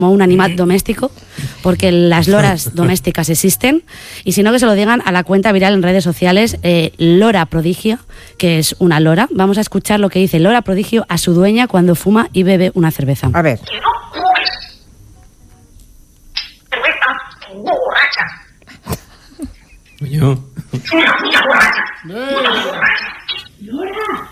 como un animal doméstico, porque las loras domésticas existen, y si no, que se lo digan a la cuenta viral en redes sociales, Lora Prodigio, que es una lora. Vamos a escuchar lo que dice Lora Prodigio a su dueña cuando fuma y bebe una cerveza. A ver. Que no fumes cerveza borracha. Coño. Una borracha. Lora.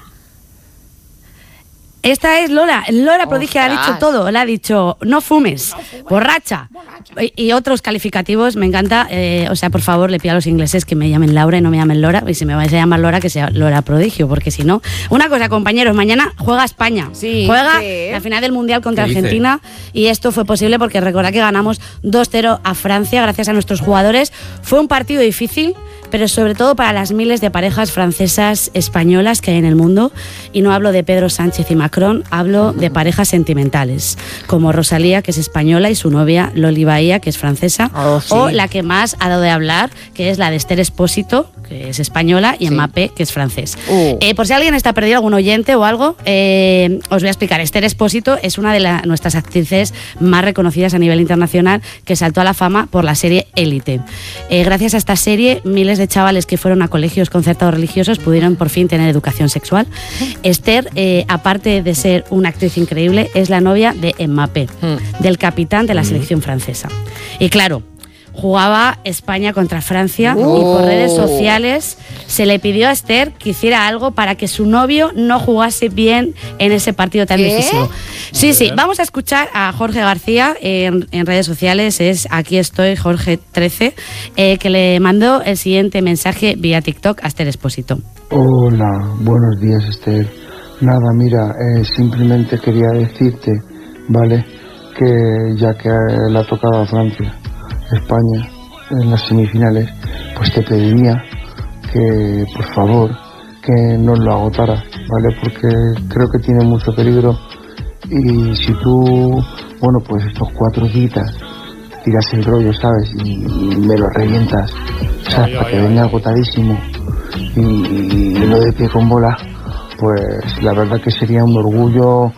Esta es Lola Prodigio, ha dicho todo, le ha dicho no fumes, borracha y otros calificativos. Me encanta, o sea, por favor, le pido a los ingleses que me llamen Laura y no me llamen Lora, y si me vais a llamar Lora, que sea Lora Prodigio, porque si no... Una cosa, compañeros, mañana juega España, juega la final del Mundial contra Argentina, y esto fue posible porque recordad que ganamos 2-0 a Francia gracias a nuestros jugadores. Fue un partido difícil, pero sobre todo para las miles de parejas francesas españolas que hay en el mundo, y no hablo de Pedro Sánchez y Macron, hablo de parejas sentimentales, como Rosalía, que es española, y su novia Loli Bahía, que es francesa, o la que más ha dado de hablar, que es la de Esther Expósito, que es española, y Mbappé, que es francés. Por si alguien está perdido, algún oyente o algo, os voy a explicar. Esther Expósito es una de nuestras actrices más reconocidas a nivel internacional, que saltó a la fama por la serie Élite. Gracias a esta serie, miles de chavales que fueron a colegios concertados religiosos pudieron por fin tener educación sexual. Esther, aparte de ser una actriz increíble, es la novia de Mbappé, del capitán de la selección francesa. Y claro, jugaba España contra Francia, y por redes sociales se le pidió a Esther que hiciera algo para que su novio no jugase bien en ese partido tan decisivo. Sí, vamos a escuchar a Jorge García en redes sociales, es Aquí estoy, Jorge 13, que le mandó el siguiente mensaje vía TikTok a Esther Expósito. Hola, buenos días, Esther. Nada, mira, simplemente quería decirte, ¿vale?, que ya que le ha tocado a Francia, España, en las semifinales, pues te pediría que, por favor, que no lo agotara, ¿vale? Porque creo que tiene mucho peligro, y si tú, bueno, pues estos 4 días tiras el rollo, ¿sabes?, y me lo revientas, ¿sabes?, para que venga agotadísimo y no de pie con bola, pues la verdad que sería un orgullo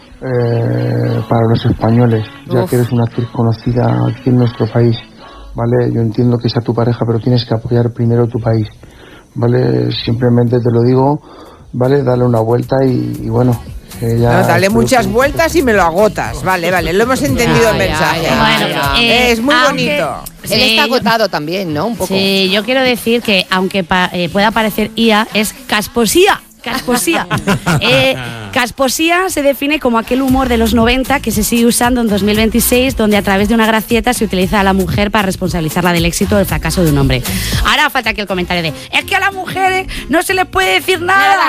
para los españoles, ya que eres una actriz conocida aquí en nuestro país, ¿vale? Yo entiendo que sea tu pareja, pero tienes que apoyar primero tu país, ¿vale? Simplemente te lo digo, ¿vale? Dale una vuelta y bueno... dale muchas vueltas y me lo agotas. Vale, lo hemos entendido el mensaje. Es muy bonito. Él está agotado también, ¿no? Un poco. Sí, yo quiero decir que aunque pueda parecer IA, es casposía. Casposía se define como aquel humor de los 90 que se sigue usando en 2026, donde a través de una gracieta se utiliza a la mujer para responsabilizarla del éxito o del fracaso de un hombre. Ahora falta aquí el comentario de es que a las mujeres no se les puede decir nada.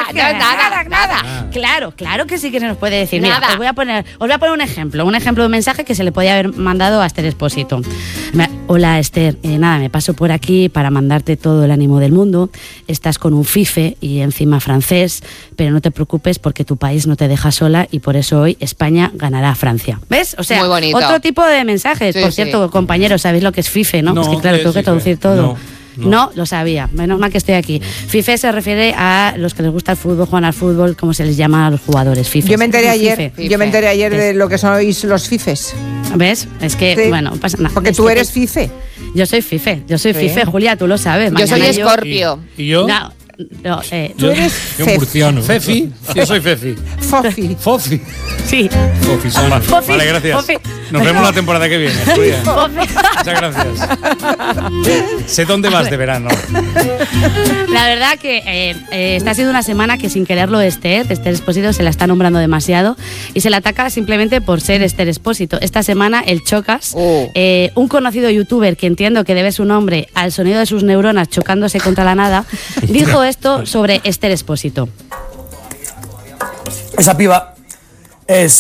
Claro que sí que se nos puede decir. Mira, os voy a poner un ejemplo de un mensaje que se le podía haber mandado a Esther Expósito. Hola, Esther, nada, me paso por aquí para mandarte todo el ánimo del mundo. Estás con un fife y encima francés, pero no te preocupes porque tu país no te deja sola, y por eso hoy España ganará a Francia. ¿Ves? O sea, otro tipo de mensajes. Por cierto, compañeros, ¿sabéis lo que es fife, no? Es que claro, tengo que traducir todo. No, lo sabía. Menos mal que estoy aquí. FIFE se refiere a los que les gusta el fútbol, juegan al fútbol, como se les llama a los jugadores. FIFE. Yo me enteré ayer de lo que sois los FIFEs. ¿Ves? Es que, bueno, no pasa nada. Porque tú eres FIFE. Yo soy FIFE, Julia, tú lo sabes. Yo soy Escorpio. ¿Y yo? No, tú eres murciano. Fefi. Yo soy Fefi. Fofi. Sí. Fofi. Vale, gracias. Fofi. Nos vemos la temporada que viene. Muchas gracias. Sé dónde vas de verano. La verdad que esta ha sido una semana que sin quererlo Esther Expósito se la está nombrando demasiado y se la ataca simplemente por ser Esther Expósito. Esta semana el Chocas, un conocido youtuber que entiendo que debe su nombre al sonido de sus neuronas chocándose contra la nada, dijo esto sobre Esther Expósito. Esa piba es,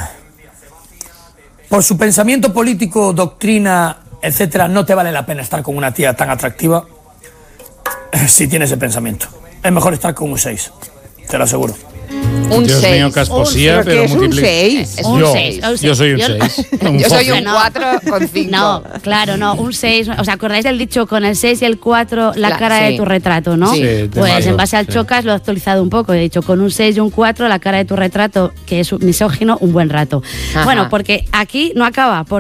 por su pensamiento político, doctrina, etcétera, no te vale la pena estar con una tía tan atractiva si tienes ese pensamiento. Es mejor estar con un 6, te lo aseguro. Un Dios 6. mío, casposía, ¿Pero pero qué es un multiplica. 6? Es un 6. Yo soy un 6. Yo soy un 4 con 5. No, claro, no, un 6. ¿Os acordáis del dicho con el 6 y el 4 la cara sí. de tu retrato, no? Sí, Pues temazo, en base al sí. Chocas lo he actualizado un poco. He dicho con un 6 y un 4 la cara de tu retrato, que es misógino, un buen rato. Ajá. Bueno, porque aquí no acaba.